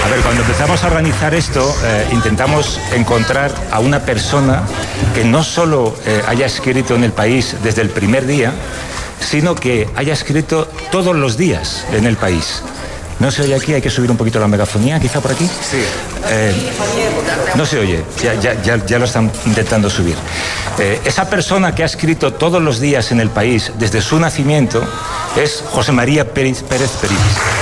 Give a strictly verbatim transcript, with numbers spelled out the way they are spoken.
ver, cuando empezamos a organizar esto, eh, intentamos encontrar a una persona que no solo eh, haya escrito en El País desde el primer día, sino que haya escrito todos los días en El País. No se oye aquí, hay que subir un poquito la megafonía, quizá por aquí. Sí. Eh, no se oye, ya, ya, ya, ya lo están intentando subir. Eh, esa persona que ha escrito todos los días en El País desde su nacimiento es José María Pérez Pérez Peribis.